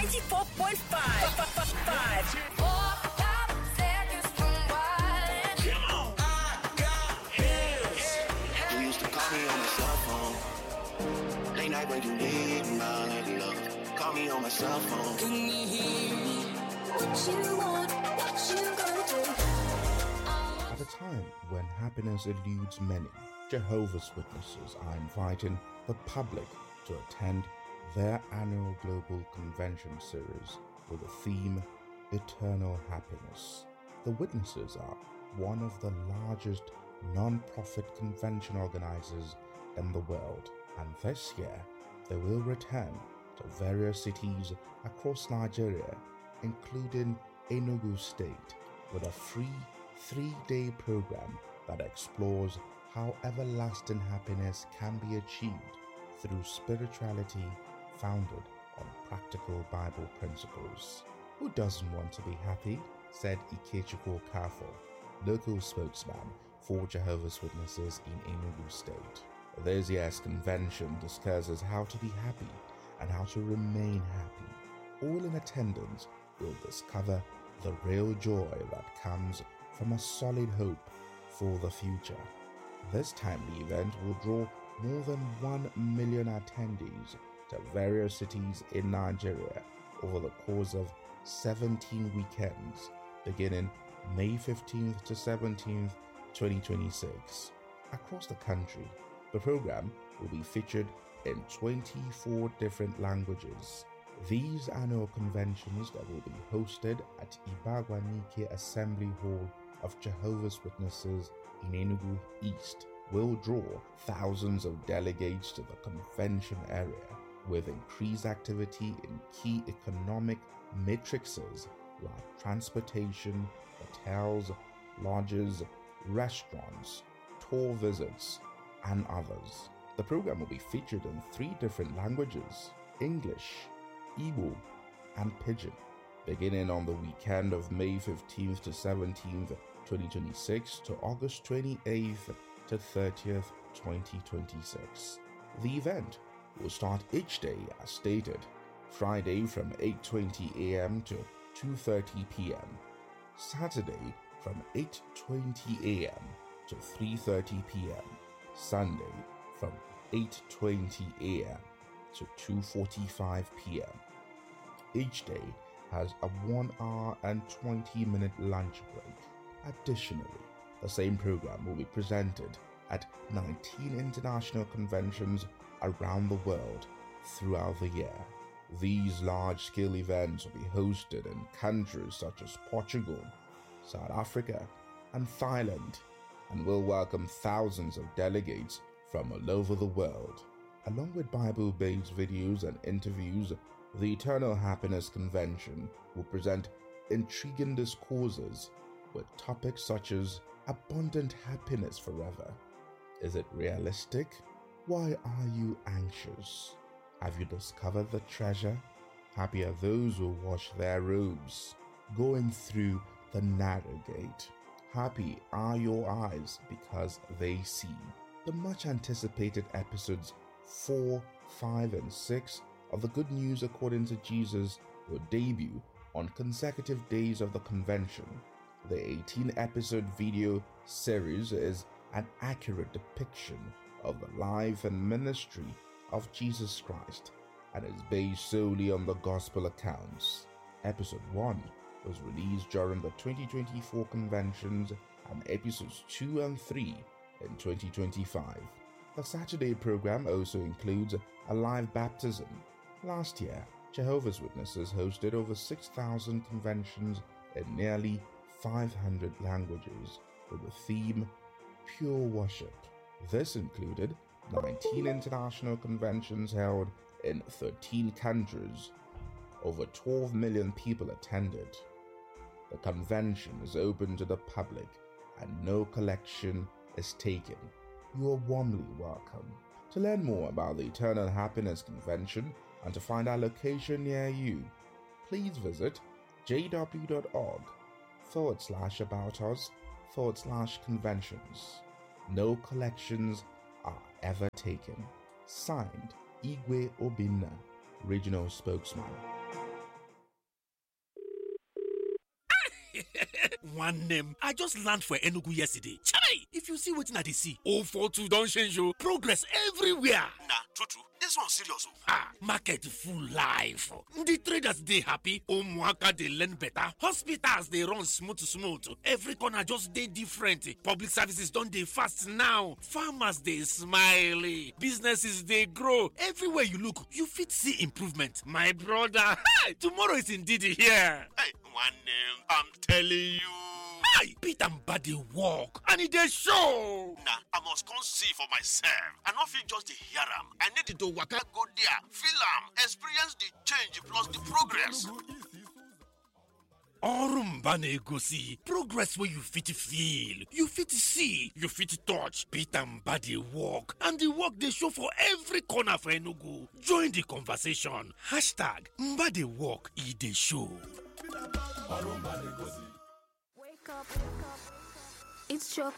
You used to call me on my cell phone. Late night when you need my love. Call me on my cell phone. Can you hear me? What you want, what you gonna do? At a time when happiness eludes many, Jehovah's Witnesses are inviting the public to attend their annual Global Convention series with the theme Eternal Happiness. The Witnesses are one of the largest non-profit convention organizers in the world, and this year they will return to various cities across Nigeria, including Enugu State, with a free 3-day program that explores how everlasting happiness can be achieved through spirituality founded on practical Bible principles. Who doesn't want to be happy? Said Ikechukwu Kafo, local spokesman for Jehovah's Witnesses in Enugu State. This year's convention discusses how to be happy and how to remain happy. All in attendance will discover the real joy that comes from a solid hope for the future. This timely event will draw more than 1 million attendees to various cities in Nigeria over the course of 17 weekends, beginning May 15th to 17th, 2026. Across the country, the program will be featured in 24 different languages. These annual conventions that will be hosted at Ibagwanike Assembly Hall of Jehovah's Witnesses in Enugu East will draw thousands of delegates to the convention area, with increased activity in key economic matrices like transportation, hotels, lodges, restaurants, tour visits, and others. The program will be featured in 3 different languages: English, Igbo, and Pidgin, beginning on the weekend of May 15th to 17th, 2026 to August 28th to 30th, 2026. The event will start each day as stated: Friday from 8:20 a.m. to 2:30 p.m., Saturday from 8:20 a.m. to 3:30 p.m., Sunday from 8:20 a.m. to 2:45 p.m. Each day has a 1 hour and 20-minute lunch break. Additionally, the same program will be presented at 19 international conventions around the world throughout the year. These large-scale events will be hosted in countries such as Portugal, South Africa, and Thailand, and will welcome thousands of delegates from all over the world. Along with Bible-based videos and interviews, the Eternal Happiness Convention will present intriguing discourses with topics such as abundant happiness forever. Is it realistic? Why are you anxious? Have you discovered the treasure? Happy are those who wash their robes, going through the narrow gate. Happy are your eyes because they see. The much anticipated episodes 4, 5, and 6 of the Good News According to Jesus will debut on consecutive days of the convention. The 18-episode video series is an accurate depiction of the life and ministry of Jesus Christ and is based solely on the gospel accounts. Episode 1 was released during the 2024 conventions and episodes 2 and 3 in 2025. The Saturday program also includes a live baptism. Last year, Jehovah's Witnesses hosted over 6,000 conventions in nearly 500 languages with the theme Pure Worship. This included 19 international conventions held in 13 countries. Over 12 million people attended. The convention is open to the public and no collection is taken. You are warmly welcome. To learn more about the Eternal Happiness Convention and to find our location near you, please visit jw.org/about-us/conventions. No collections are ever taken. Signed, Igwe Obinna, Regional Spokesman. one name. I just land for Enugu yesterday. Chai! If you see what I see, 042 don't change you. Progress everywhere. Nah, true. This one's serious. Market full life. The traders they happy. Omuaka they learn better. Hospitals they run smooth. Every corner just they different. Public services don't they fast now. Farmers they smile. Businesses they grow. Everywhere you look, you fit see improvement. My brother, tomorrow is indeed here. Hey, one name, I'm telling you. Pete and Buddy walk and it they show. Nah, I must come see for myself. I not feel just to hear them. I need to waka go there, feel them, experience the change plus the progress. Orumbane go see progress where you fit feel, you fit see, you fit touch. Pete and Buddy walk and the work they show for every corner for Enugu. Join the conversation. Hashtag Mbade walk e dey show. Wake up. It's your